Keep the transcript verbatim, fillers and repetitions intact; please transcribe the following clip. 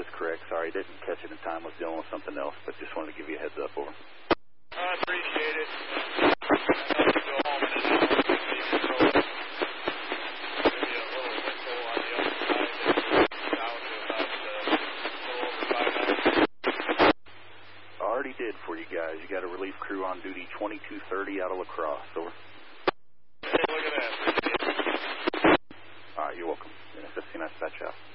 is correct. Sorry, didn't catch it in time. Was dealing with something else, but just wanted to give you a heads up. Over. I appreciate it. I have to go home in an hour. Maybe a little whistle on the other side. Down to about uh, a little over five hours. Already did for you guys. You got a relief crew on duty twenty-two thirty out of La Crosse. Over. Hey, look at that. All right, you're welcome. N S F C nine dispatch out.